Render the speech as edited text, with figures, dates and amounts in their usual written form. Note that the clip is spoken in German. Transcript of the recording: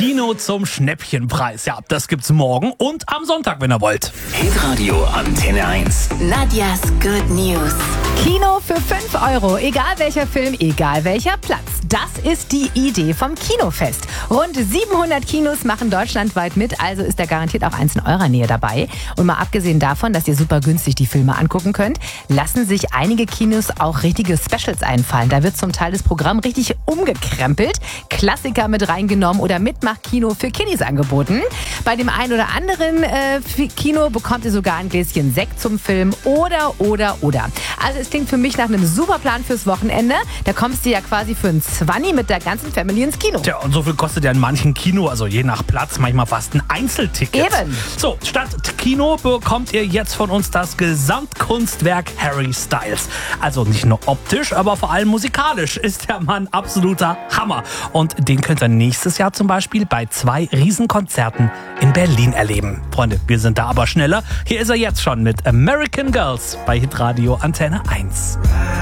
Kino zum Schnäppchenpreis. Ja, das gibt's morgen und am Sonntag, wenn ihr wollt. Hitradio Antenne 1. Nadjas Good News. Kino für 5 €, egal welcher Film, egal welcher Platz. Das ist die Idee vom Kinofest. Rund 700 Kinos machen deutschlandweit mit, also ist da garantiert auch eins in eurer Nähe dabei. Und mal abgesehen davon, dass ihr super günstig die Filme angucken könnt, lassen sich einige Kinos auch richtige Specials einfallen. Da wird zum Teil das Programm richtig umgekrempelt, Klassiker mit reingenommen oder Mitmachkino für Kiddies angeboten. Bei dem einen oder anderen Kino bekommt ihr sogar ein Gläschen Sekt zum Film oder. Also es klingt für mich nach einem super Plan fürs Wochenende. Da kommst du ja quasi für ein 20 mit der ganzen Family ins Kino. Tja, und so viel kostet ja in manchen Kino, also je nach Platz, manchmal fast ein Einzelticket. Eben. So, statt Kino bekommt ihr jetzt von uns das Gesamtkunstwerk Harry Styles. Also nicht nur optisch, aber vor allem musikalisch ist der Mann absoluter Hammer. Und den könnt ihr nächstes Jahr zum Beispiel bei 2 Riesenkonzerten in Berlin erleben. Freunde, wir sind da aber schneller. Hier ist er jetzt schon mit American Girls bei Hitradio Antenne 1.